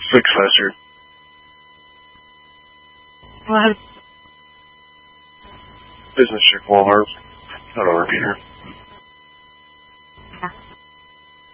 Successor. Go ahead. Business check Walmart. Not over here.